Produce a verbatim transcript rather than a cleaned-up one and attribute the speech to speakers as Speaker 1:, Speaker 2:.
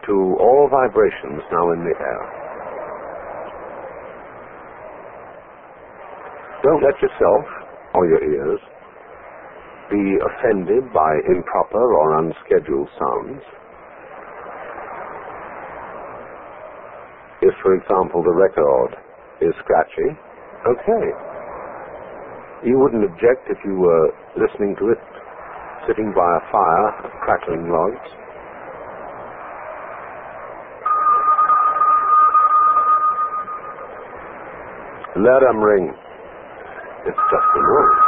Speaker 1: to all vibrations now in the air. Don't let yourself, or your ears, be offended by improper or unscheduled sounds. If, for example, the record is scratchy, okay. You wouldn't object if you were listening to it sitting by a fire, crackling logs. Let 'em ring. It's just a noise.